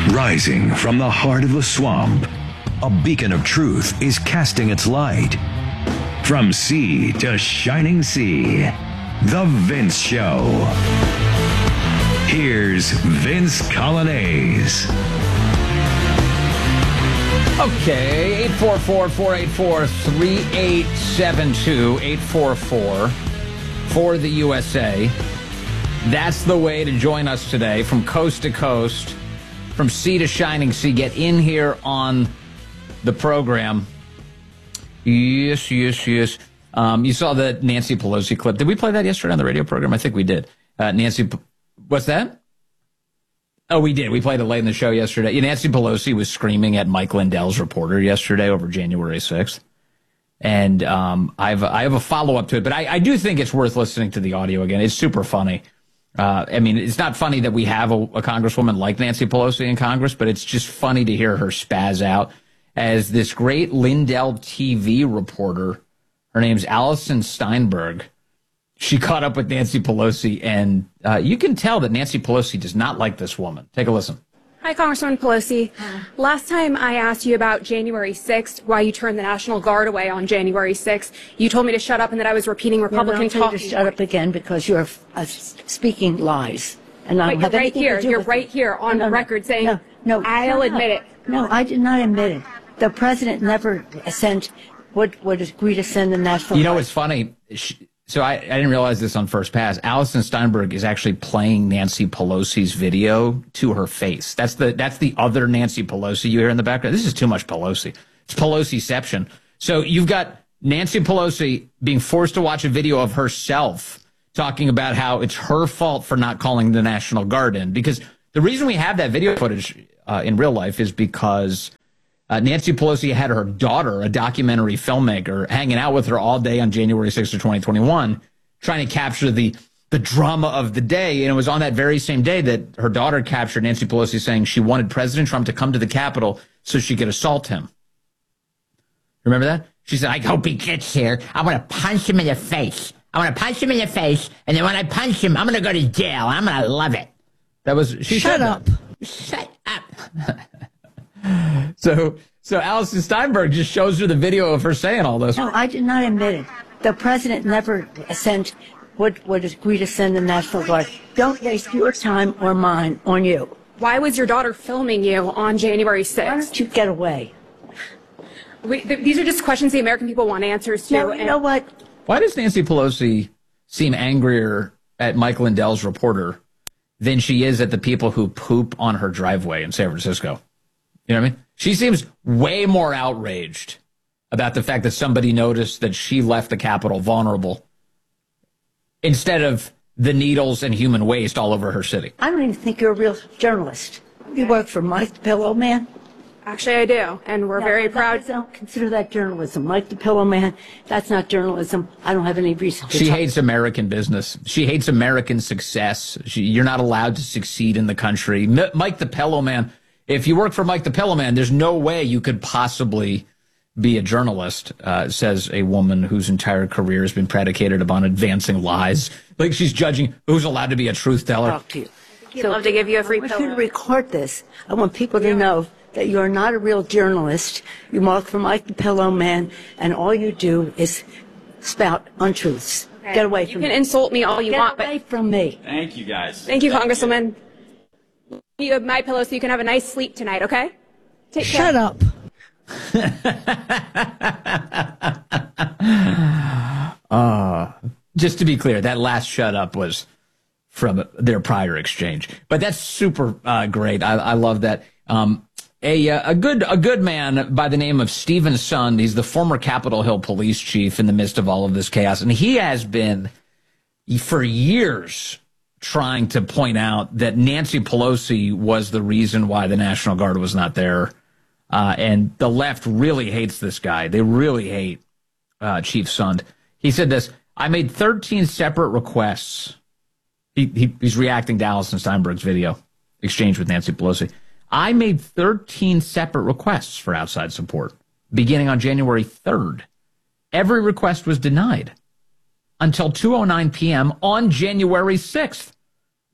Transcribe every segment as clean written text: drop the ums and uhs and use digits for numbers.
Rising from the heart of the swamp, a beacon of truth is casting its light. From sea to shining sea, The Vince Show. Here's Vince Coglianese. Okay, 844-484-3872, 844 for the USA. That's the way to join us today from coast to coast, from sea to shining sea. Get in here on the program. Yes. You saw the Nancy Pelosi clip. Did we play that yesterday on the radio program? I think we did. What's that? Oh, we did. We played it late in the show yesterday. Nancy Pelosi was screaming at Mike Lindell's reporter yesterday over January 6th. And I have a follow-up to it, but I do think it's worth listening to the audio again. It's super funny. It's not funny that we have a congresswoman like Nancy Pelosi in Congress, but it's just funny to hear her spaz out as this great Lindell TV reporter. Her name's Allison Steinberg. She caught up with Nancy Pelosi, and you can tell that Nancy Pelosi does not like this woman. Take a listen. Hi, Congresswoman Pelosi. Last time I asked you about January 6th, why you turned the National Guard away on January 6th, you told me to shut up and that I was repeating Republican talk. To shut up again because you're speaking lies. And I don't have anything to do You're with right here on record saying, no, I'll admit it. No, I did not admit it. The president never would agree to send the National Guard. You know what's funny? So I didn't realize this on first pass. Allison Steinberg is actually playing Nancy Pelosi's video to her face. That's the other Nancy Pelosi you hear in the background. This is too much Pelosi. It's Pelosiception. So you've got Nancy Pelosi being forced to watch a video of herself talking about how it's her fault for not calling the National Guard in. Because the reason we have that video footage in real life is because Nancy Pelosi had her daughter, a documentary filmmaker, hanging out with her all day on January 6th of 2021, trying to capture the drama of the day. And it was on that very same day that her daughter captured Nancy Pelosi saying she wanted President Trump to come to the Capitol so she could assault him. Remember that? She said, I hope he gets here. I want to punch him in the face. I want to punch him in the face. And then when I punch him, I'm going to go to jail. I'm going to love it. That was, she Shut said up. That. Shut up. So Allison Steinberg just shows her the video of her saying all this. No, I did not admit it. The president never would agree to send the National Guard. Don't waste your time or mine on you. Why was your daughter filming you on January 6th? Why don't you get away? These are just questions the American people want answers to. No, you know what? Why does Nancy Pelosi seem angrier at Mike Lindell's reporter than she is at the people who poop on her driveway in San Francisco? You know what I mean? She seems way more outraged about the fact that somebody noticed that she left the Capitol vulnerable instead of the needles and human waste all over her city. I don't even think you're a real journalist. You work for Mike the Pillow Man? Actually, I do, and we're very proud. I don't consider that journalism. Mike the Pillow Man, that's not journalism. I don't have any reason to She hates American business. She hates American success. You're not allowed to succeed in the country. Mike the Pillow Man. If you work for Mike the Pillow Man, there's no way you could possibly be a journalist, says a woman whose entire career has been predicated upon advancing lies. Like she's judging who's allowed to be a truth teller. talk to you. He'd love to give you a free I pillow. want you to record this. I want people to know that you're not a real journalist. You work for Mike the Pillow Man, and all you do is spout untruths. Okay. Get away from me. You can insult me all you want, Get away but from me. Thank you, guys. thank you, Congresswoman. You have my pillow so you can have a nice sleep tonight, okay? Take care. Shut up. Just to be clear, that last shut up was from their prior exchange. But that's super great. I love that. A good man by the name of Stephen Sund. He's the former Capitol Hill police chief in the midst of all of this chaos. And he has been, for years, trying to point out that Nancy Pelosi was the reason why the National Guard was not there. And the left really hates this guy. They really hate Chief Sund. He said this, I made 13 separate requests. He's reacting to Allison Steinberg's video exchange with Nancy Pelosi. I made 13 separate requests for outside support beginning on January 3rd. Every request was denied until 2:09 p.m. on January 6th,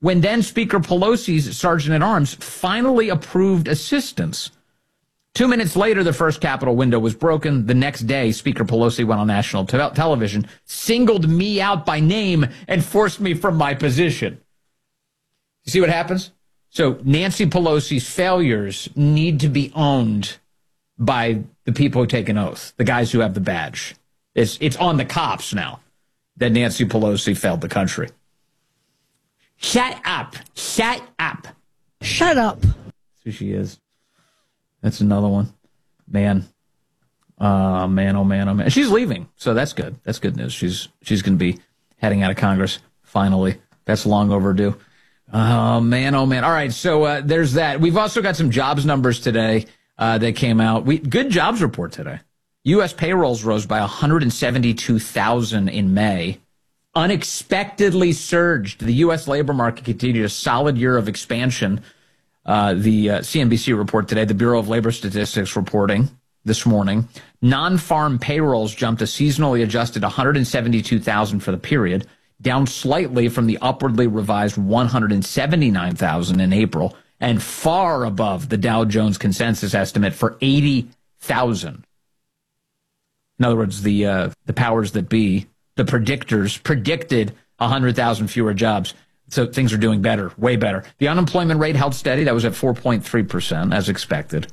when then Speaker Pelosi's sergeant-at-arms finally approved assistance. 2 minutes later, the first Capitol window was broken. The next day, Speaker Pelosi went on national television, singled me out by name, and forced me from my position. You see what happens? So Nancy Pelosi's failures need to be owned by the people who take an oath, the guys who have the badge. It's on the cops now that Nancy Pelosi failed the country. Shut up. Shut up. Shut up. That's who she is. That's another one. Man. Man, oh man, oh man. She's leaving, so that's good. That's good news. She's going to be heading out of Congress, finally. That's long overdue. Oh, man, oh man. All right, so there's that. We've also got some jobs numbers today that came out. Good jobs report today. U.S. payrolls rose by 172,000 in May. Unexpectedly surged. The U.S. labor market continued a solid year of expansion. The CNBC report today, the Bureau of Labor Statistics reporting this morning, non-farm payrolls jumped a seasonally adjusted 172,000 for the period, down slightly from the upwardly revised 179,000 in April, and far above the Dow Jones consensus estimate for 80,000. In other words, the powers that be, the predictors, predicted 100,000 fewer jobs. So things are doing better, way better. The unemployment rate held steady. That was at 4.3%, as expected.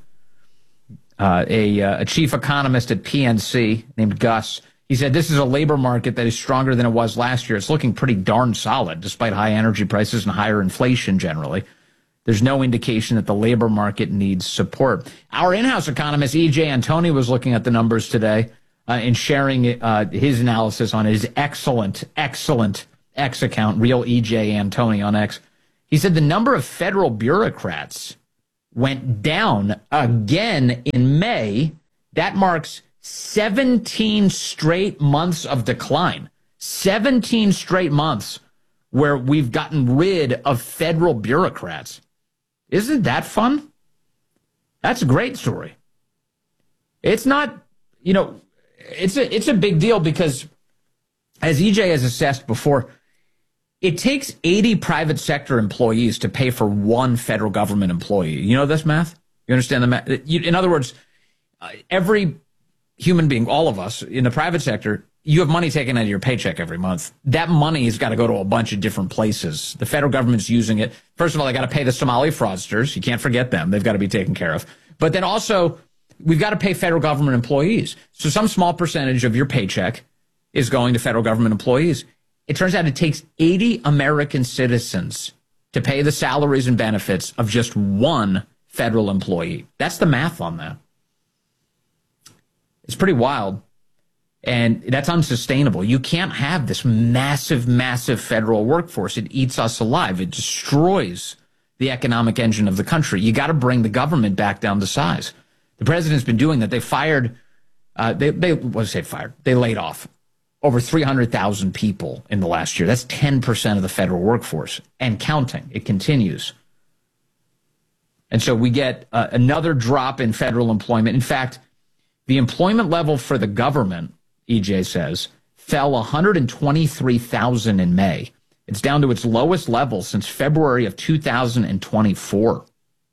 A chief economist at PNC named Gus, he said, this is a labor market that is stronger than it was last year. It's looking pretty darn solid, despite high energy prices and higher inflation generally. There's no indication that the labor market needs support. Our in-house economist, E.J. Antoni, was looking at the numbers today and sharing his analysis on his excellent X account, Real E.J. Antoni on X. He said the number of federal bureaucrats went down again in May. That marks 17 straight months of decline. 17 straight months where we've gotten rid of federal bureaucrats. Isn't that fun? That's a great story. It's not, it's a big deal because, as EJ has assessed before, it takes 80 private sector employees to pay for one federal government employee. You know this math? You understand the math? In other words, every human being, all of us in the private sector, you have money taken out of your paycheck every month. That money has got to go to a bunch of different places. The federal government's using it. First of all, they got to pay the Somali fraudsters. You can't forget them. They've got to be taken care of. But then also, we've got to pay federal government employees. So some small percentage of your paycheck is going to federal government employees. It turns out it takes 80 American citizens to pay the salaries and benefits of just one federal employee. That's the math on that. It's pretty wild. And that's unsustainable. You can't have this massive, massive federal workforce. It eats us alive. It destroys the economic engine of the country. You got to bring the government back down to size. The president's been doing that. They fired, they laid off over 300,000 people in the last year. That's 10% of the federal workforce and counting. It continues. And so we get another drop in federal employment. In fact, the employment level for the government, EJ says, fell 123,000 in May. It's down to its lowest level since February of 2024.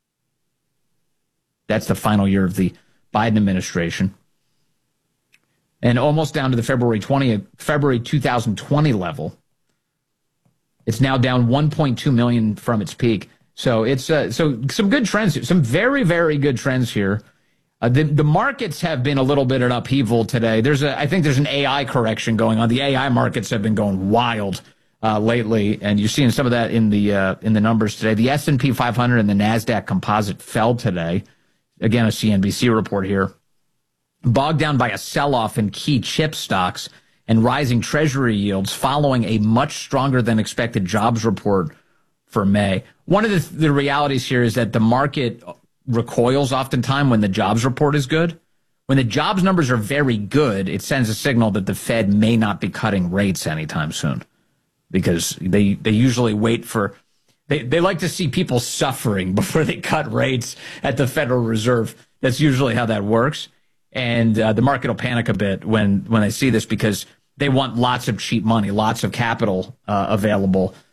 That's the final year of the Biden administration. And almost down to the February 2020 level. It's now down 1.2 million from its peak. So it's so some good trends, some very, very good trends here. The markets have been a little bit in upheaval today. I think there's an AI correction going on. The AI markets have been going wild lately, and you're seeing some of that in the numbers today. The S&P 500 and the NASDAQ Composite fell today. Again, a CNBC report here. Bogged down by a sell-off in key chip stocks and rising treasury yields following a much stronger than expected jobs report for May. One of the realities here is that the market recoils oftentimes when the jobs report is good. When the jobs numbers are very good, it sends a signal that the Fed may not be cutting rates anytime soon, because they usually wait for they like to see people suffering before they cut rates at the Federal Reserve. That's usually how that works. And the market will panic a bit when they see this, because they want lots of cheap money, lots of capital available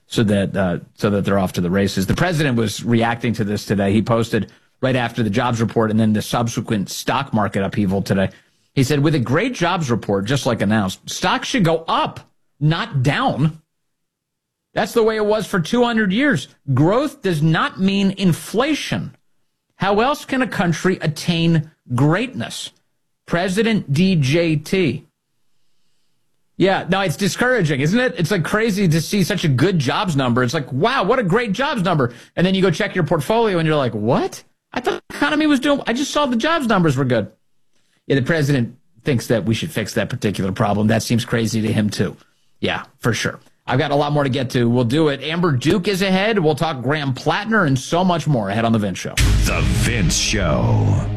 so that they're off to the races. The president was reacting to this today. He posted right after the jobs report and then the subsequent stock market upheaval today. He said, with a great jobs report, just like announced, stocks should go up, not down. That's the way it was for 200 years. Growth does not mean inflation. How else can a country attain greatness? President DJT. Yeah, no, it's discouraging, isn't it? It's like crazy to see such a good jobs number. It's like, wow, what a great jobs number. And then you go check your portfolio and you're like, what? I thought the economy was doing, I just saw the jobs numbers were good. Yeah, the president thinks that we should fix that particular problem. That seems crazy to him, too. Yeah, for sure. I've got a lot more to get to. We'll do it. Amber Duke is ahead. We'll talk Graham Plattner and so much more ahead on The Vince Show. The Vince Show.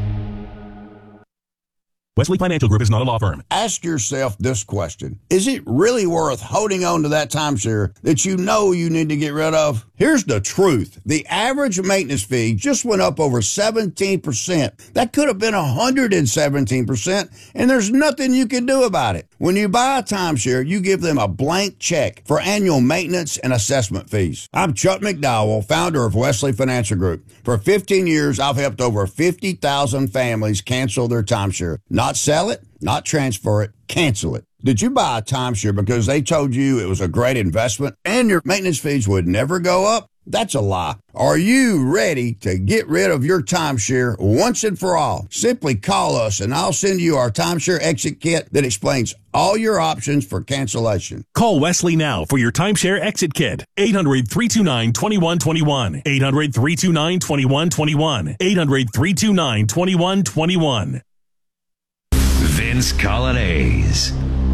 Wesley Financial Group is not a law firm. Ask yourself this question. Is it really worth holding on to that timeshare that you know you need to get rid of? Here's the truth. The average maintenance fee just went up over 17%. That could have been 117%, and there's nothing you can do about it. When you buy a timeshare, you give them a blank check for annual maintenance and assessment fees. I'm Chuck McDowell, founder of Wesley Financial Group. For 15 years, I've helped over 50,000 families cancel their timeshare. Not sell it, not transfer it, cancel it. Did you buy a timeshare because they told you it was a great investment and your maintenance fees would never go up? That's a lie. Are you ready to get rid of your timeshare once and for all? Simply call us and I'll send you our timeshare exit kit that explains all your options for cancellation. Call Wesley now for your timeshare exit kit. 800-329-2121. 800-329-2121. 800-329-2121. Vince Colonnese.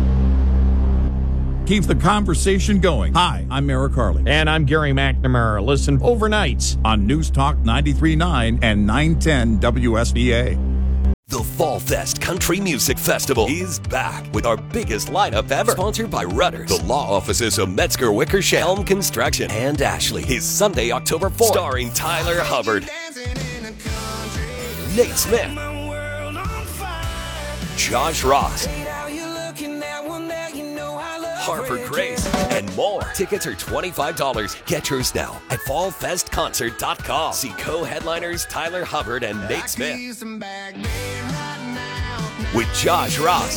Keep the conversation going. Hi, I'm Merrick Harley. And I'm Gary McNamara. Listen overnights On News Talk 93.9 and 910 WSBA. The Fall Fest Country Music Festival is back with our biggest lineup ever. Sponsored by Rudders, the law offices of Metzger Wickersham, Helm Construction, and Ashley. Is Sunday, October 4th. Starring Tyler Hubbard, Nate Smith, Josh Ross, Harper Grace, and more. Tickets are $25. Get yours now at fallfestconcert.com. See co-headliners Tyler Hubbard and Nate Smith. With Josh Ross,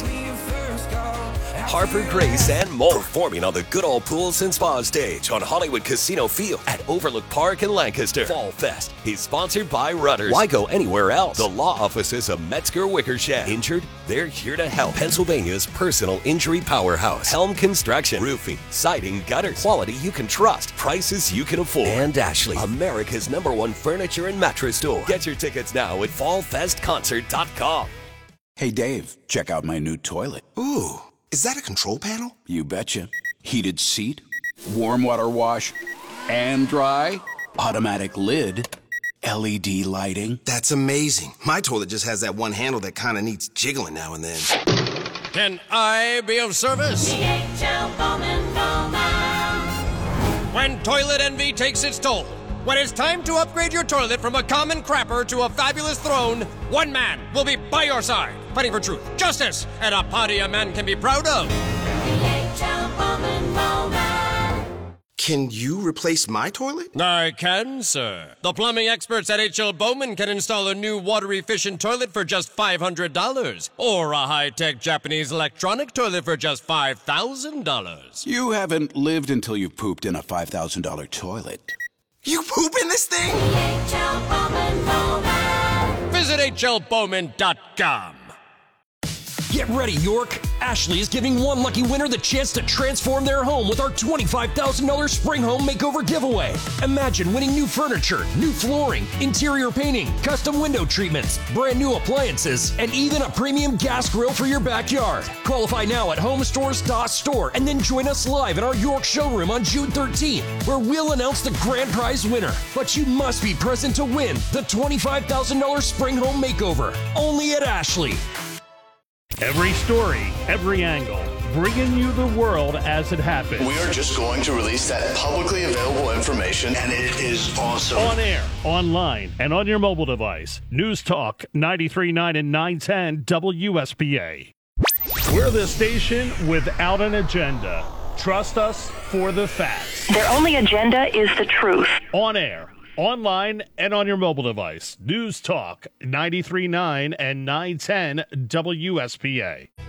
Harper Grace, and more. Performing on the Good Old Pools and Spa stage on Hollywood Casino Field at Overlook Park in Lancaster. Fall Fest is sponsored by Rudders. Why go anywhere else? The law offices of Metzger Wickersham. Injured? They're here to help. Pennsylvania's personal injury powerhouse. Helm Construction. Roofing, siding, gutters. Quality you can trust. Prices you can afford. And Ashley, America's #1 furniture and mattress store. Get your tickets now at fallfestconcert.com. Hey Dave, check out my new toilet. Ooh, is that a control panel? You betcha. Heated seat, warm water wash, and dry, automatic lid, LED lighting. That's amazing. My toilet just has that one handle that kind of needs jiggling now and then. Can I be of service? DHL Bowman Bowman. When toilet envy takes its toll, when it's time to upgrade your toilet from a common crapper to a fabulous throne, one man will be by your side, fighting for truth, justice, and a party a man can be proud of. DHL Bowman Bowman. Can you replace my toilet? I can, sir. The plumbing experts at H.L. Bowman can install a new water-efficient toilet for just $500, or a high-tech Japanese electronic toilet for just $5,000. You haven't lived until you've pooped in a $5,000 toilet. You poop in this thing? DHL Bowman Bowman. Visit hlbowman.com. Get ready, York. Ashley is giving one lucky winner the chance to transform their home with our $25,000 Spring Home Makeover giveaway. Imagine winning new furniture, new flooring, interior painting, custom window treatments, brand new appliances, and even a premium gas grill for your backyard. Qualify now at homestores.store and then join us live in our York showroom on June 13th, where we'll announce the grand prize winner. But you must be present to win the $25,000 Spring Home Makeover, only at Ashley. Every story, every angle, bringing you the world as it happens. We are just going to release that publicly available information, and it is awesome. On air, online, and on your mobile device. News Talk 93.9 and 910 WSBA. We're the station without an agenda. Trust us for the facts. Their only agenda is the truth. On air, online, and on your mobile device. News Talk 93.9 and 910 WSPA.